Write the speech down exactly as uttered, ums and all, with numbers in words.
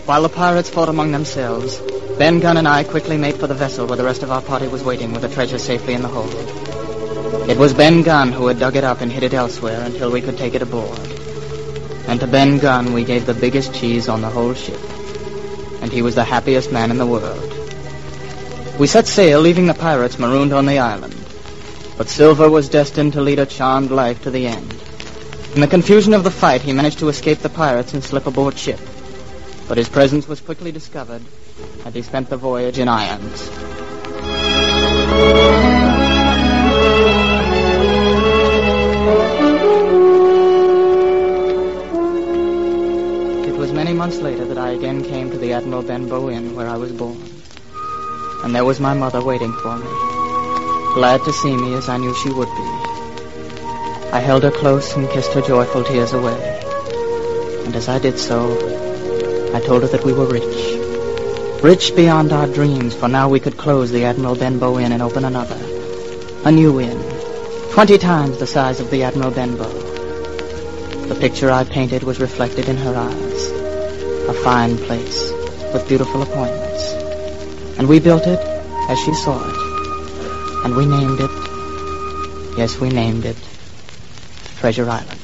While the pirates fought among themselves, Ben Gunn and I quickly made for the vessel where the rest of our party was waiting with the treasure safely in the hold. It was Ben Gunn who had dug it up and hid it elsewhere until we could take it aboard. And to Ben Gunn we gave the biggest cheese on the whole ship. And he was the happiest man in the world. We set sail, leaving the pirates marooned on the island. But Silver was destined to lead a charmed life to the end. In the confusion of the fight, he managed to escape the pirates and slip aboard ship. But his presence was quickly discovered, and he spent the voyage in irons. It was many months later that I again came to the Admiral Benbow Inn where I was born. And there was my mother waiting for me, glad to see me as I knew she would be. I held her close and kissed her joyful tears away. And as I did so, I told her that we were rich. Rich beyond our dreams, for now we could close the Admiral Benbow Inn and open another. A new inn, twenty times the size of the Admiral Benbow. The picture I painted was reflected in her eyes. A fine place, with beautiful appointments. And we built it as she saw it. And we named it, yes, we named it, Treasure Island.